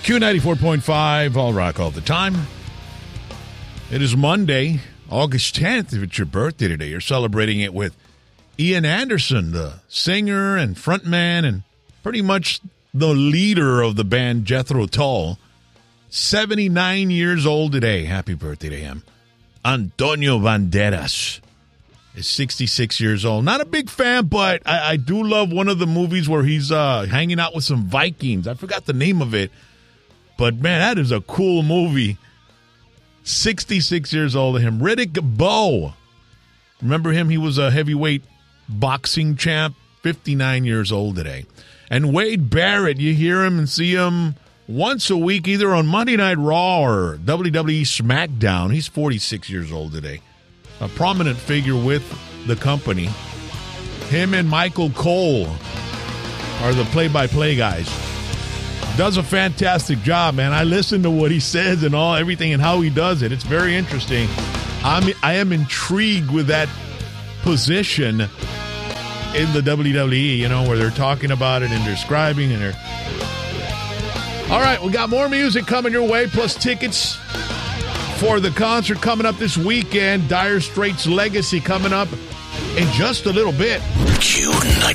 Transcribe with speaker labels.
Speaker 1: Q94.5, all rock all the time. It is Monday, August 10th. If it's your birthday today, you're celebrating it with Ian Anderson, the singer and frontman and pretty much the leader of the band Jethro Tull. 79 years old today. Happy birthday to him. Antonio Banderas is 66 years old. Not a big fan, but I do love one of the movies where he's hanging out with some Vikings. I forgot the name of it. But, man, that is a cool movie. 66 years old of him. Riddick Bowe. Remember him? He was a heavyweight boxing champ. 59 years old today. And Wade Barrett, you hear him and see him once a week, either on Monday Night Raw or WWE SmackDown. He's 46 years old today. A prominent figure with the company. Him and Michael Cole are the play-by-play guys. Does a fantastic job, man. I listen to what he says and everything and how he does it. It's very interesting. I am intrigued with that position in the WWE, where they're talking about it and describing and they're... All right, we got more music coming your way, plus tickets for the concert coming up this weekend. Dire Straits Legacy coming up in just a little bit.
Speaker 2: Q94.